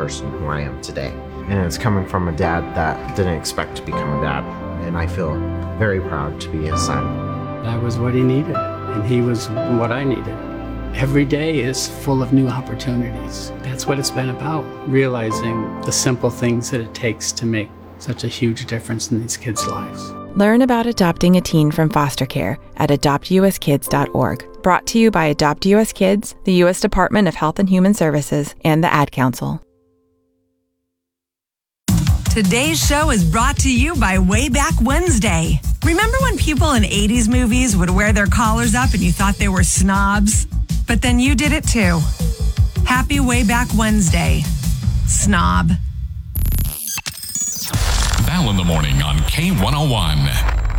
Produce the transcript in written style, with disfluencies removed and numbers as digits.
person who I am today. And it's coming from a dad that didn't expect to become a dad. And I feel very proud to be his son. I was what he needed, and he was what I needed. Every day is full of new opportunities. That's what it's been about, realizing the simple things that it takes to make such a huge difference in these kids' lives. Learn about adopting a teen from foster care at adoptuskids.org. Brought to you by Adopt US Kids, the U.S. Department of Health and Human Services, and the Ad Council. Today's show is brought to you by Wayback Wednesday. Remember when people in 80s movies would wear their collars up and you thought they were snobs? But then you did it too. Happy Wayback Wednesday, snob. Val in the morning on K101.